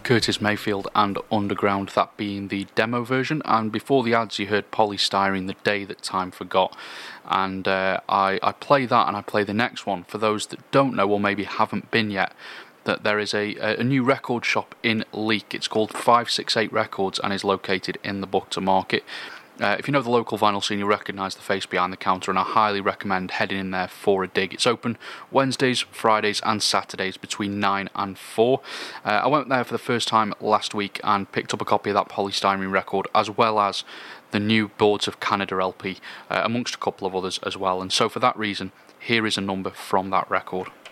Curtis Mayfield and Underground, that being the demo version. And before the ads, you heard Polystyrene, The Day That Time Forgot. And I play that and I play the next one. For those that don't know or maybe haven't been yet, that there is a new record shop in Leek. It's called 568 Records and is located in the Buckter Market. If you know the local vinyl scene, you'll recognise the face behind the counter, and I highly recommend heading in there for a dig. It's open Wednesdays, Fridays and Saturdays between 9 and 4. I went there for the first time last week and picked up a copy of that Polystyrene record, as well as the new Boards of Canada LP, amongst a couple of others as well. And so for that reason, here is a number from that record.